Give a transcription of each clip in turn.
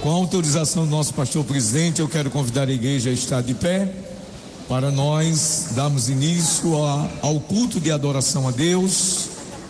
Com a autorização do nosso pastor presidente, eu quero convidar a igreja a estar de pé para nós darmos início ao culto de adoração a Deus.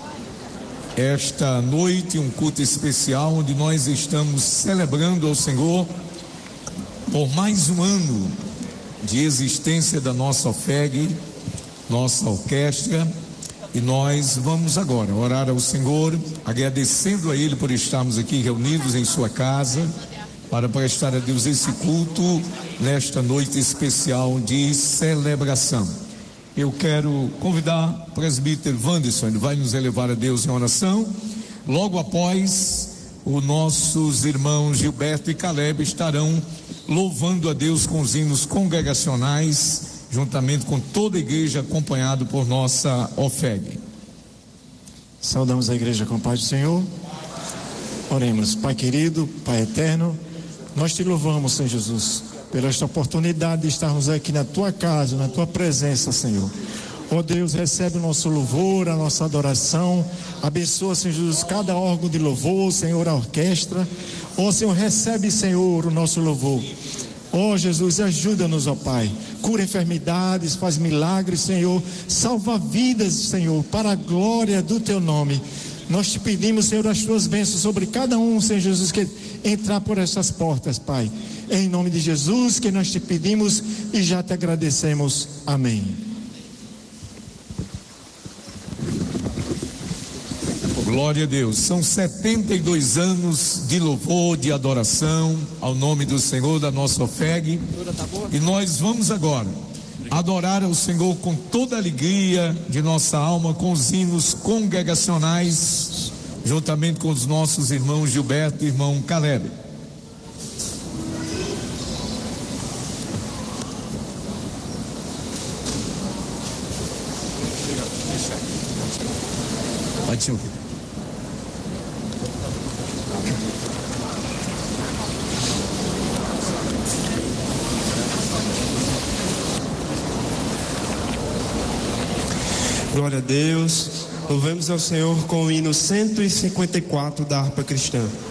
Esta noite, um culto especial onde nós estamos celebrando ao Senhor por mais um ano de existência da nossa OFEG, nossa orquestra, e nós vamos agora orar ao Senhor, agradecendo a Ele por estarmos aqui reunidos em sua casa, para prestar a Deus esse culto nesta noite especial de celebração. Eu quero convidar o presbítero Wanderson, ele vai nos elevar a Deus em oração. Logo após, os nossos irmãos Gilberto e Caleb estarão louvando a Deus com os hinos congregacionais, juntamente com toda a igreja, acompanhado por nossa OFEG. Saudamos a igreja com a paz do Senhor. Oremos. Pai querido, Pai eterno, nós te louvamos, Senhor Jesus, pela esta oportunidade de estarmos aqui na tua casa, na tua presença, Senhor. Ó Deus, recebe o nosso louvor, a nossa adoração, abençoa, Senhor Jesus, cada órgão de louvor, Senhor, a orquestra. Ó Senhor, recebe, Senhor, o nosso louvor. Ó Jesus, ajuda-nos, ó Pai, cura enfermidades, faz milagres, Senhor, salva vidas, Senhor, para a glória do teu nome. Nós te pedimos, Senhor, as tuas bênçãos sobre cada um, Senhor Jesus, que entrar por essas portas, Pai. Em nome de Jesus que nós te pedimos e já te agradecemos. Amém. Glória a Deus. São 72 anos de louvor, de adoração ao nome do Senhor, da nossa OFEG. E nós vamos agora adorar ao Senhor com toda a alegria de nossa alma, com os hinos congregacionais, juntamente com os nossos irmãos Gilberto e irmão Caleb. Pode ser. Glória a Deus. Louvemos ao Senhor com o hino 154 da harpa cristã.